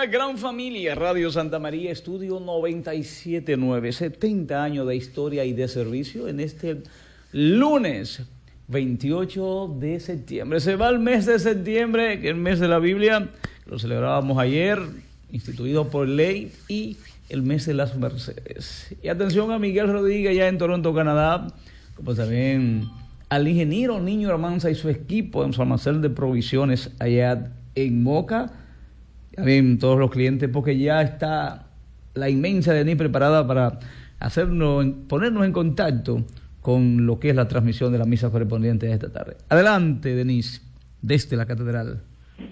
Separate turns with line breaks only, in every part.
La gran familia, Radio Santa María, estudio 97.9, 70 años de historia y de servicio en este lunes 28 de septiembre. Se va el mes de septiembre, que es el mes de la Biblia, lo celebrábamos ayer, instituido por ley, y el mes de las Mercedes. Y atención a Miguel Rodríguez ya en Toronto, Canadá, como también al ingeniero Niño Armanza y su equipo en su almacén de provisiones allá en Moca. También todos los clientes, porque ya está la inmensa Denis preparada para ponernos en contacto con lo que es la transmisión de la misa correspondiente de esta tarde. Adelante, Denis, desde la catedral.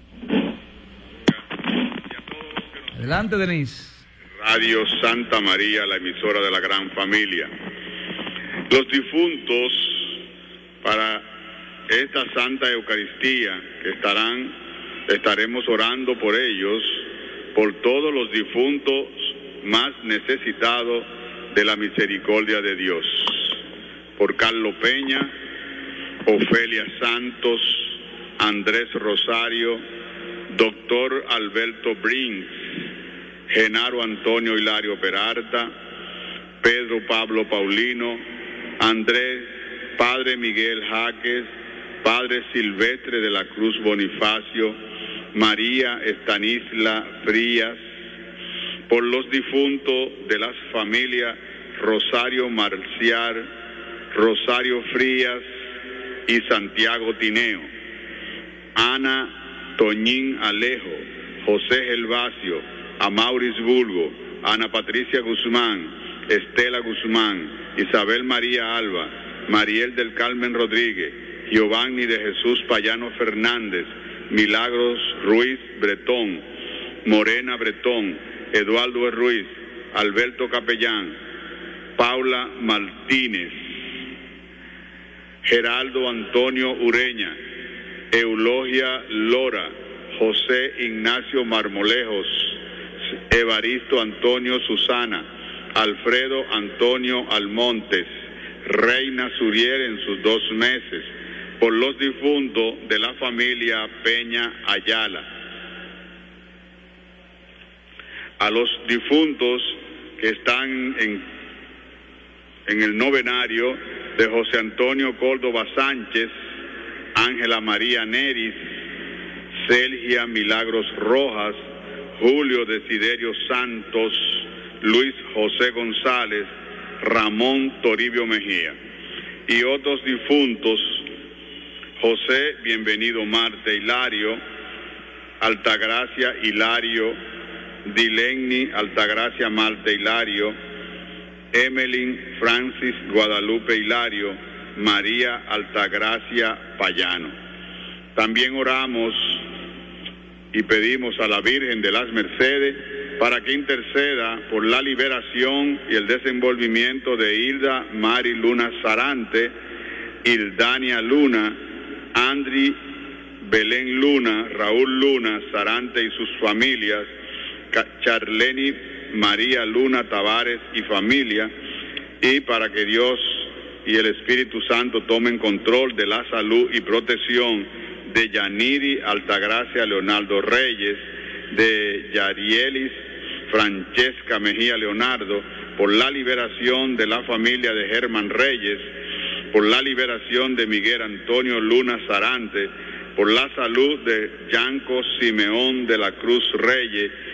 Adelante, Denis.
Radio Santa María, la emisora de la gran familia. Los difuntos para esta Santa Eucaristía que estaremos orando por ellos, por todos los difuntos más necesitados de la misericordia de Dios. Por Carlos Peña, Ofelia Santos, Andrés Rosario, Doctor Alberto Brinks, Genaro Antonio Hilario Peralta, Pedro Pablo Paulino, Andrés, Padre Miguel Jaques, Padre Silvestre de la Cruz Bonifacio, María Estanisla Frías, por los difuntos de las familias Rosario Marciar, Rosario Frías y Santiago Tineo, Ana Toñín Alejo, José Gervasio, Amauris Bulgo, Ana Patricia Guzmán, Estela Guzmán, Isabel María Alba, Mariel del Carmen Rodríguez, Giovanni de Jesús Payano Fernández, Milagros Ruiz Bretón, Morena Bretón, Eduardo Ruiz, Alberto Capellán, Paula Martínez, Geraldo Antonio Ureña, Eulogia Lora, José Ignacio Marmolejos, Evaristo Antonio Susana, Alfredo Antonio Almontes, Reina Suriel en sus 2 meses, por los difuntos de la familia Peña Ayala. A los difuntos que están en el novenario de José Antonio Córdoba Sánchez, Ángela María Neris, Celgia Milagros Rojas, Julio Desiderio Santos, Luis José González, Ramón Toribio Mejía. Y otros difuntos: José Bienvenido Marte Hilario, Altagracia Hilario, Dilegni Altagracia Marte Hilario, Emelín Francis Guadalupe Hilario, María Altagracia Payano. También oramos y pedimos a la Virgen de las Mercedes para que interceda por la liberación y el desenvolvimiento de Hilda Mari Luna Sarante, Hildania Luna, Andri Belén Luna, Raúl Luna Sarante y sus familias, Charleni María Luna Tavares y familia, y para que Dios y el Espíritu Santo tomen control de la salud y protección de Yaniri Altagracia Leonardo Reyes, de Yarielis Francesca Mejía Leonardo, por la liberación de la familia de Germán Reyes, por la liberación de Miguel Antonio Luna Sarante, por la salud de Yanco Simeón de la Cruz Reyes